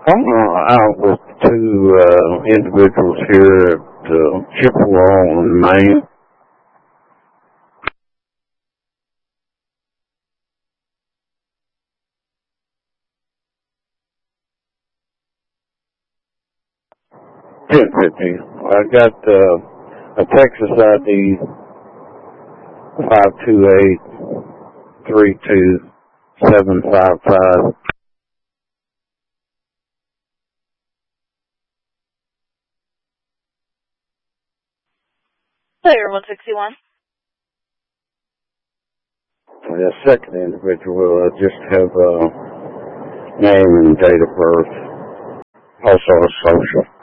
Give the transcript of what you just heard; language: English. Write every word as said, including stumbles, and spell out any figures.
I'm uh, out with two uh, individuals here at uh, Chippewa in Maine. ten fifty. I got uh, a Texas I D five two eight three two seven five five. Player one sixty-one. The second individual, I just have uh, name and date of birth, also a social.